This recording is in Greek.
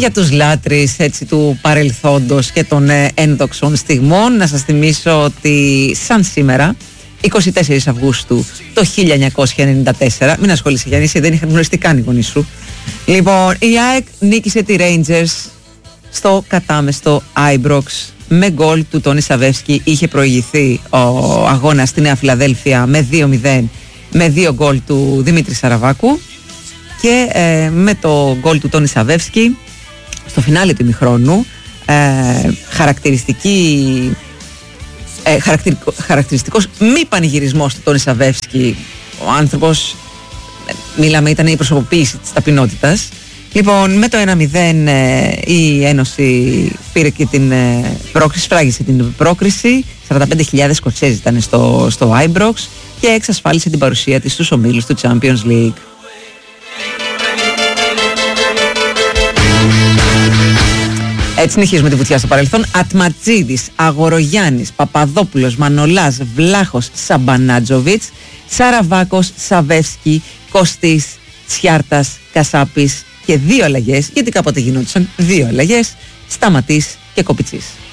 για τους λάτρεις έτσι, του παρελθόντος και των ένδοξων στιγμών, να σας θυμίσω ότι σαν σήμερα 24 Αυγούστου το 1994, μην ασχολείσαι Γιάννη, δεν είχαν γνωριστεί καν οι γονείς σου. Λοιπόν, η ΑΕΚ νίκησε τη Rangers στο κατάμεστο Ibrox με γκολ του Τόνι Σαβεύσκι. Είχε προηγηθεί ο αγώνας στη Νέα Φιλαδέλφια με 2-0 με 2 γκολ του Δημήτρη Σαραβάκου και με το γκολ του Τόνι Σαβεύσκι στο φινάλε του ημιχρόνου χαρακτηριστικός μη πανηγυρισμός του Τόνι Σαβεύσκι. Ο άνθρωπος, μιλάμε, ήταν η προσωποποίηση της ταπεινότητας. Λοιπόν, με το 1-0 η Ένωση πήρε και την πρόκριση, σφράγισε την πρόκριση. 45.000 Σκοτσέζοι ήταν στο Ibrox και εξασφάλισε την παρουσία της στους ομίλους του Champions League. Έτσι συνεχίζουμε τη βουτιά στο παρελθόν. Ατματζίδης, Αγορογιάννης, Παπαδόπουλος, Μανολάς, Βλάχος, Σαμπανάτζοβιτς, Σαραβάκος, Σαβεύσκι, Κωστής, Τσιάρτας, Κασάπης και 2 αλλαγές, γιατί κάποτε γινόντουσαν 2 αλλαγές, Σταματής και Κοπιτσής.